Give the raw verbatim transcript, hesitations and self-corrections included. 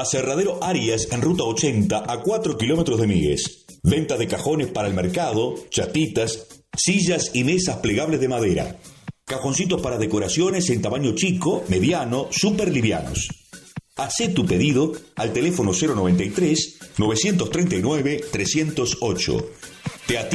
Aserradero Arias en ruta ochenta a cuatro kilómetros de Míguez. Venta de cajones para el mercado, chatitas, sillas y mesas plegables de madera. Cajoncitos para decoraciones en tamaño chico, mediano, súper livianos. Hacé tu pedido al teléfono cero noventa y tres, novecientos treinta y nueve, trescientos ocho. Te atiende